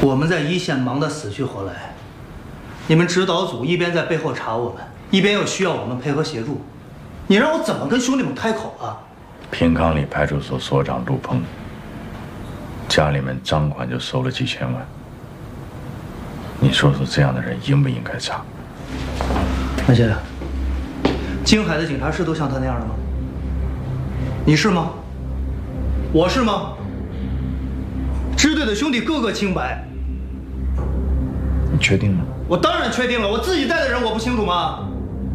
我们在一线忙得死去活来，你们指导组一边在背后查我们，一边又需要我们配合协助，你让我怎么跟兄弟们开口啊？ 平康里派出所所长陆鹏，家里面赃款就收了几千万，你说说这样的人应不应该查？ 那些，京海的警察是都像他那样的吗？你是吗？我是吗？支队的兄弟个个清白。 你确定吗？ 我当然确定了，我自己带的人我不清楚吗？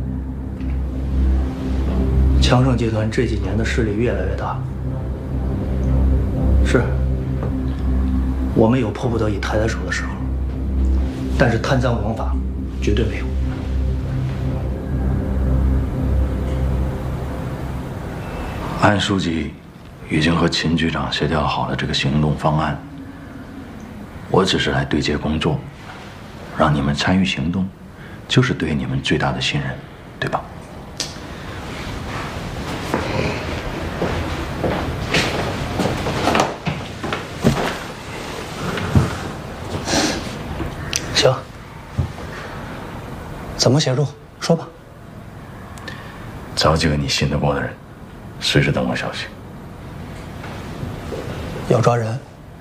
强盛集团这几年的势力越来越大，是，我们有迫不得已抬抬手的时候，但是贪赃枉法绝对没有。 安书记已经和秦局长协调好了这个行动方案，我只是来对接工作，让你们参与行动，就是对你们最大的信任，对吧？ 行，怎么协助？说吧。 找几个你信得过的人，随时等我消息。 要抓人。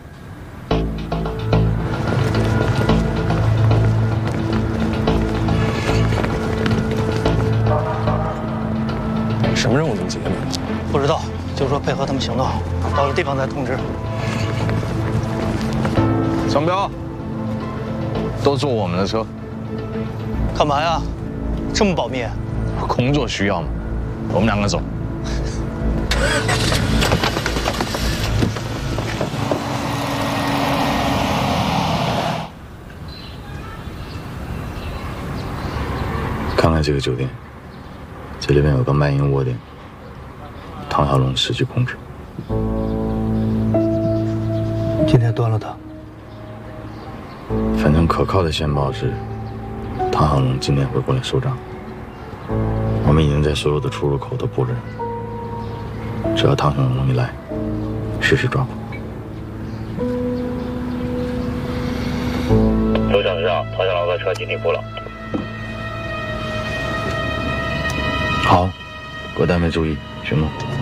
什么任务能接呢？ 不知道，就说配合他们行动，到了地方再通知。 商标，都坐我们的车。 干嘛呀？这么保密？ 工作需要嘛，我们两个走。 看看这个酒店，这里面有个卖淫窝点，唐小龙实际控制。 今天端了他。 反正可靠的线报是，唐小龙今天会过来收账。我们已经在所有的出入口都布置了，只要唐小龙一来，实施抓捕。 首长知道唐小龙的车进地库了。 好，各单位注意，巡逻。